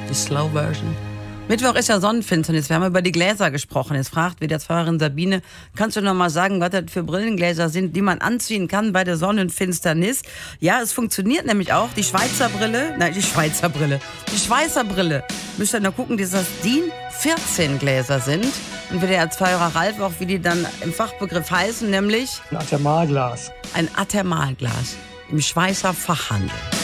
Die Slow Version. Mittwoch ist ja Sonnenfinsternis. Wir haben über die Gläser gesprochen. Jetzt fragt wieder Pfarrerin Sabine, kannst du noch mal sagen, was das für Brillengläser sind, die man anziehen kann bei der Sonnenfinsternis? Ja, es funktioniert nämlich auch. Die Schweizer Brille. Müsst ihr noch gucken, dass das DIN 14 Gläser sind. Und wie der Erzpfarrer Ralf auch, wie die dann im Fachbegriff heißen, nämlich Ein Athermalglas. ein Athermalglas im Schweizer Fachhandel.